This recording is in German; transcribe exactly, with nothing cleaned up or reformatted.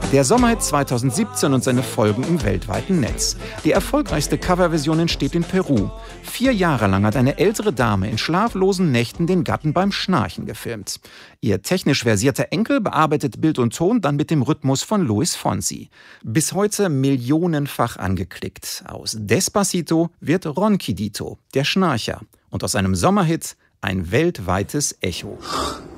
Der Sommerhit zweitausendsiebzehn und seine Folgen im weltweiten Netz. Die erfolgreichste Coverversion entsteht in Peru. Vier Jahre lang hat eine ältere Dame in schlaflosen Nächten den Gatten beim Schnarchen gefilmt. Ihr technisch versierter Enkel bearbeitet Bild und Ton dann mit dem Rhythmus von Luis Fonsi. Bis heute millionenfach angeklickt. Aus Despacito wird Ronquidito, der Schnarcher. Und aus einem Sommerhit ein weltweites Echo.